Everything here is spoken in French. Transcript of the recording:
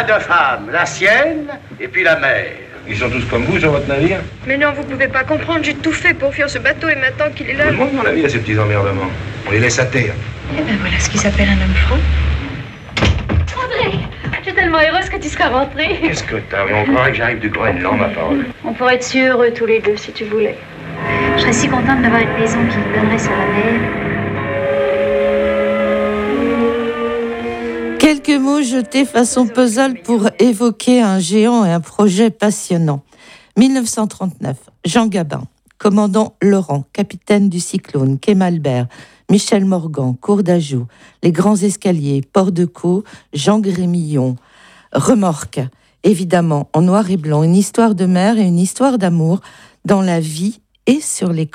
a deux femmes, la sienne et puis la mère. Ils sont tous comme vous sur votre navire? Mais non, vous pouvez pas comprendre, j'ai tout fait pour fuir ce bateau et maintenant qu'il est là... Tout le monde dans la vie a ses petits emmerdements. On les laisse à terre. Eh ben voilà ce qui s'appelle un homme franc. André, je suis tellement heureuse que tu seras rentré. Qu'est-ce que t'as? On croirait que j'arrive du Groenland, ma parole. On pourrait être si heureux tous les deux si tu voulais. Je serais si contente d'avoir une maison qui donnerait sur la mer. Quelques mots jetés façon puzzle pour évoquer un géant et un projet passionnant. 1939, Jean Gabin, commandant Laurent, capitaine du Cyclone, quai Malbert, Michel Morgan, Cour d'Ajou, Les Grands Escaliers, Port de Caux, Jean Grémillon, Remorque, évidemment en noir et blanc, une histoire de mer et une histoire d'amour dans la vie et sur les